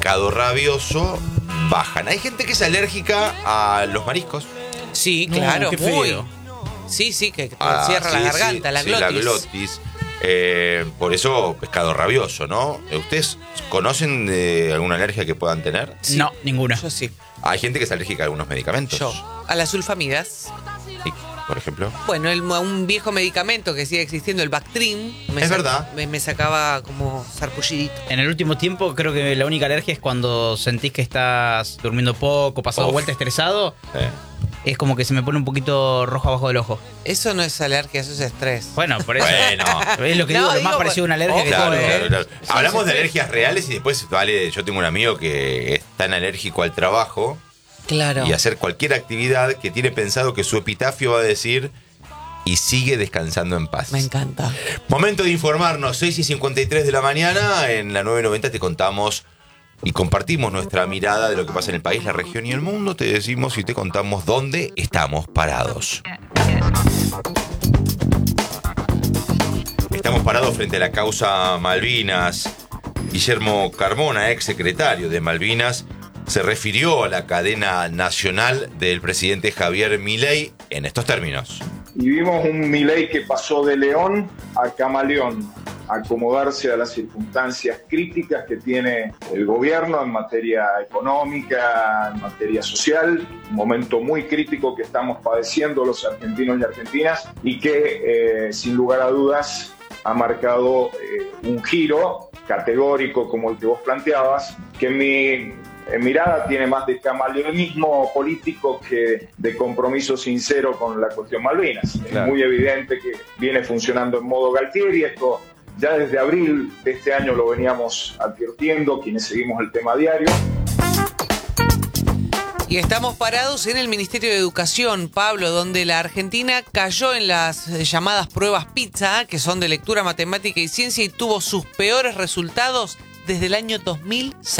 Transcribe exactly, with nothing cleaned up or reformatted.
pescado rabioso bajan. Hay gente que es alérgica a los mariscos. Sí, No, claro, qué muy. feo. Sí, sí, que te Ah, cierra sí, la garganta, sí, la sí, glotis. la glotis. Eh, por eso, pescado rabioso, ¿no? ¿Ustedes conocen de alguna alergia que puedan tener? Sí. No, ninguna. Yo sí. Hay gente que es alérgica a algunos medicamentos. Yo. A las sulfamidas. Sí, por ejemplo. Bueno, el- un viejo medicamento que sigue existiendo, el Bactrim. Me Es sa- verdad. Me, me sacaba como sarpullidito. En el último tiempo creo que la única alergia es cuando sentís que estás durmiendo poco, pasado Uf. vuelta estresado. Eh. Es como que se me pone un poquito rojo abajo del ojo. Eso no es alergia, eso es estrés. Bueno, por eso. Bueno. Es lo que No, digo, lo digo, más parecido a una alergia ojo, que Claro, tengo. eh. claro, claro. Eso Hablamos es de estrés. alergias reales y después, vale, yo tengo un amigo que es tan alérgico al trabajo Claro. y hacer cualquier actividad que tiene pensado que su epitafio va a decir y sigue descansando en paz. Me encanta. Momento de informarnos, seis y cincuenta y tres de la mañana, en la nueve noventa te contamos y compartimos nuestra mirada de lo que pasa en el país, la región y el mundo. Te decimos y te contamos dónde estamos parados. Estamos parados frente a la causa Malvinas. Guillermo Carmona, ex secretario de Malvinas, se refirió a la cadena nacional del presidente Javier Milei en estos términos. Y vimos un Milei que pasó de león a camaleón, a acomodarse a las circunstancias críticas que tiene el gobierno en materia económica, en materia social, un momento muy crítico que estamos padeciendo los argentinos y argentinas y que eh, sin lugar a dudas ha marcado eh, un giro categórico como el que vos planteabas, que en mi en mirada tiene más de camaleonismo político que de compromiso sincero con la cuestión Malvinas. Claro. Es muy evidente que viene funcionando en modo Galtieri. Esto ya desde abril de este año lo veníamos advirtiendo quienes seguimos el tema diario. Y estamos parados en el Ministerio de Educación, Pablo, donde la Argentina cayó en las llamadas pruebas PISA, que son de lectura, matemática y ciencia, y tuvo sus peores resultados desde el año dos mil seis.